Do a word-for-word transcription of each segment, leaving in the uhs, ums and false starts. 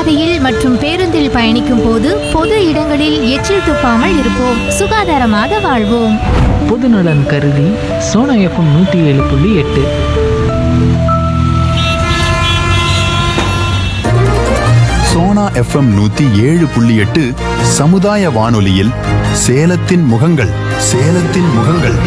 நடைபாதையில் மற்றும் பேருந்தில் பயணிக்கும் போது பொது இடங்களில் எச்சில் துப்பாமல் இருப்போம். சுகாதாரமாக வாழ்வோம். பொதுநலன் கருதி சோனா எஃப்எம் நூற்றி ஏழு புள்ளி எட்டு. சோனா எஃப்எம் நூத்தி ஏழு புள்ளி எட்டு சமுதாய வானொலியில் சேலத்தின் முகங்கள் சேலத்தின் முகங்கள்.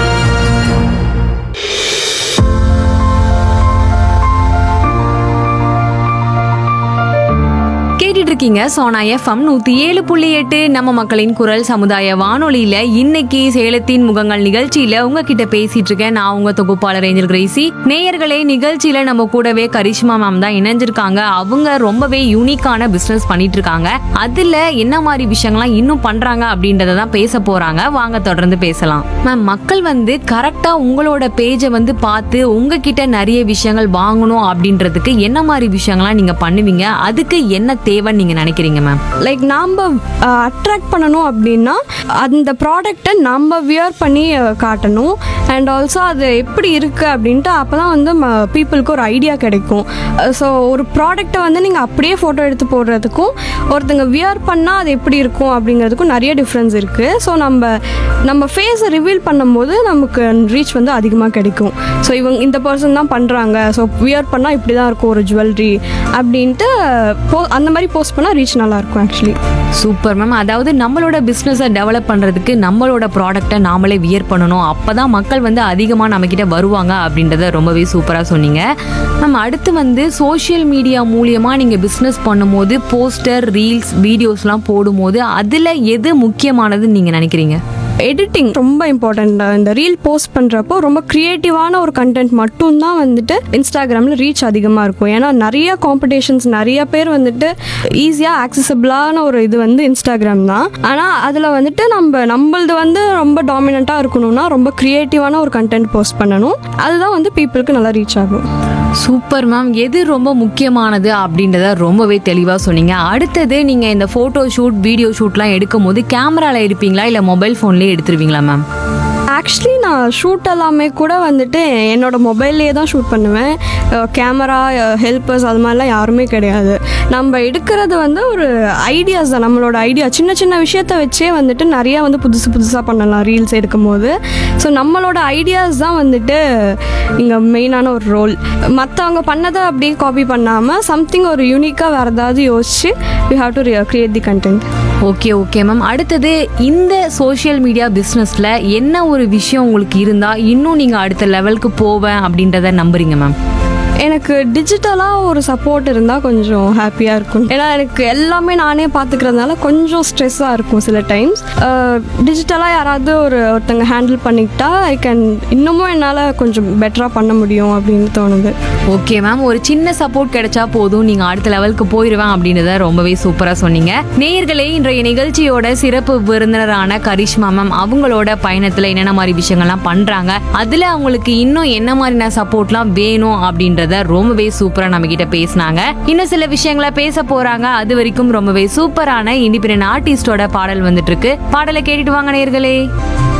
இருக்கீங்க சோனா எஃப்எம் நூத்தி ஏழு புள்ளி எட்டு நம்ம மக்களின் குரல் சமுதாய வானொலியில இன்னைக்கு சேலத்தின் முகங்கள் நிகழ்ச்சியில உங்ககிட்ட பேசிட்டு இருக்கேன். நான் உங்க தொகுப்பாளர் ஏஞ்சல் கிரேசி. நேயர்களே, நிகழ்ச்சியில நம்ம கூடவே கரிஷ்மா மேம் தான் இணைஞ்சிருக்காங்க. அவங்க ரொம்பவே யூனிக்கான பிசினஸ் பண்ணிட்டு இருக்காங்க. அதுல என்ன மாதிரி விஷயங்கள்லாம் இன்னும் பண்றாங்க அப்படின்றத தான் பேச போறாங்க. வாங்க தொடர்ந்து பேசலாம். மேம், மக்கள் வந்து கரெக்டா உங்களோட பேஜை வந்து பார்த்து உங்ககிட்ட நிறைய விஷயங்கள் வாங்கணும் அப்படின்றதுக்கு என்ன மாதிரி விஷயங்கள்லாம் நீங்க பண்ணுவீங்க? அதுக்கு என்ன தேவை நீங்க நினைக்கிறீங்க மேம்? லைக் நாம அட்ராக்ட் பண்ணணும் அப்படின்னா அந்த ப்ராடக்ட்டை நம்ம வியர் பண்ணி காட்டணும். அண்ட் ஆல்சோ அது எப்படி இருக்குது அப்படின்ட்டு அப்போ தான் வந்து பீப்புளுக்கு ஒரு ஐடியா கிடைக்கும். ஸோ ஒரு ப்ராடக்டை வந்து நீங்கள் அப்படியே ஃபோட்டோ எடுத்து போடுறதுக்கும் ஒருத்தங்க வியர் பண்ணால் அது எப்படி இருக்கும் அப்படிங்கிறதுக்கும் நிறைய டிஃப்ரென்ஸ் இருக்குது. ஸோ நம்ம நம்ம ஃபேஸை ரிவீல் பண்ணும்போது நமக்கு ரீச் வந்து அதிகமாக கிடைக்கும். ஸோ இவங்க இந்த பர்சன் தான் பண்ணுறாங்க, ஸோ வியர் பண்ணால் இப்படி தான் இருக்கும் ஒரு ஜுவல்லரி அப்படின்ட்டு போ அந்த மாதிரி போஸ்ட் பண்ணால் ரீச் நல்லாயிருக்கும். Actually super ma'am. அதாவது நம்மளோட பிஸ்னஸை டெவலப் பண்ணுறதுக்கு நம்மளோட ப்ராடக்டை நாமளே வியர் பண்ணணும், அப்போ தான் மக்கள் வந்து அதிகமாக நம்மக்கிட்ட வருவாங்க அப்படின்றத ரொம்பவே சூப்பராக சொன்னீங்க மேம். அடுத்து வந்து சோஷியல் மீடியா மூலியமாக நீங்கள் பிஸ்னஸ் பண்ணும்போது போஸ்டர், ரீல்ஸ், வீடியோஸ்லாம் போடும்போது அதில் எது முக்கியமானதுன்னு நீங்கள் நினைக்கிறீங்க? எடிட்டிங் ரொம்ப இம்பார்ட்டண்ட். இந்த ரீல் போஸ்ட் பண்ணுறப்போ ரொம்ப க்ரியேட்டிவான ஒரு கண்டென்ட் மட்டும்தான் வந்துட்டு இன்ஸ்டாகிராமில் ரீச் அதிகமாக இருக்கும். ஏன்னா நிறைய காம்படிஷன்ஸ், நிறைய பேர் வந்துட்டு ஈஸியாக ஆக்சசபிளான ஒரு இது வந்து இன்ஸ்டாகிராம் தான். ஆனால் அதில் வந்துட்டு நம்ம நம்மளது வந்து ரொம்ப டாமினண்ட்டாக இருக்கணும்னா ரொம்ப க்ரியேட்டிவான ஒரு கண்டென்ட் போஸ்ட் பண்ணணும். அதுதான் வந்து பீப்புளுக்கு நல்லா ரீச் ஆகும். Super ma'am. எது ரொம்ப முக்கியமானது அப்படின்றத ரொம்பவே தெளிவாக சொன்னீங்க. அடுத்தது, நீங்கள் இந்த ஃபோட்டோ ஷூட், வீடியோ ஷூட்லாம் எடுக்கும் போது கேமராவில் எடுப்பீங்களா இல்லை மொபைல் ஃபோன்லேயே எடுத்துருவீங்களா மேம்? ஆக்சுவலி நான் ஷூட் எல்லாமே கூட வந்துட்டு என்னோட மொபைல்லையே தான் ஷூட் பண்ணுவேன். கேமரா, ஹெல்ப்பர்ஸ் அது மாதிரிலாம் யாருமே கிடையாது. நம்ம எடுக்கிறது வந்து ஒரு ஐடியாஸ் தான், நம்மளோட ஐடியா. சின்ன சின்ன விஷயத்த வச்சே வந்துட்டு நிறையா வந்து புதுசு புதுசாக பண்ணலாம் ரீல்ஸ் எடுக்கும் போது. ஸோ நம்மளோட ஐடியாஸ் தான் வந்துட்டு இங்கே மெயினான ஒரு ரோல். மற்றவங்க பண்ணதை அப்படியே காப்பி பண்ணாமல் சம்திங் ஒரு யூனிக்காக வேறு ஏதாவது யோசிச்சு we have to create the content. Okay okay ma'am. அடுத்தது, இந்த சோஷியல் மீடியா பிஸ்னஸில் என்ன ஒரு விஷயம் உங்களுக்கு இருந்தால் இன்னும் நீங்கள் அடுத்த லெவலுக்கு போவேன் அப்படின்றத நம்புறீங்க மேம்? எனக்கு டிஜிட்டலாக ஒரு சப்போர்ட் இருந்தால் கொஞ்சம் ஹாப்பியாக இருக்கும். ஏன்னா எனக்கு எல்லாமே நானே பார்த்துக்கிறதுனால கொஞ்சம் ஸ்ட்ரெஸ்ஸாக இருக்கும் சில டைம்ஸ். டிஜிட்டலாக யாராவது ஒரு ஒருத்தங்க ஹேண்டில் பண்ணிக்கிட்டா ஐ கேன் இன்னமும் என்னால் கொஞ்சம் பெட்டராக பண்ண முடியும் அப்படின்னு தோணுது. Okay ma'am. ஒரு சின்ன சப்போர்ட் கிடைச்சா போதும், நீங்கள் அடுத்த லெவலுக்கு போயிடுவேன் அப்படின்றத ரொம்பவே சூப்பராக சொன்னீங்க. நேயர்களே, இன்றைய நிகழ்ச்சியோட சிறப்பு விருந்தினரான கரிஷ்மா மேம் அவங்களோட பயணத்தில் என்னென்ன மாதிரி விஷயங்கள்லாம் பண்ணுறாங்க, அதில் அவங்களுக்கு இன்னும் என்ன மாதிரியான சப்போர்ட்லாம் வேணும் அப்படின்றத ரொம்பவே சூப்பரா நம்ம கிட்ட பேசினாங்க. இன்னும் சில விஷயங்களை பேச போறாங்க. அது வரைக்கும் ரொம்பவே சூப்பரான இண்டிபெண்டன்ட் ஆர்டிஸ்டோட பாடல் வந்துட்டு இருக்கு. பாடலை கேட்டுட்டு வாங்க நேயர்களே.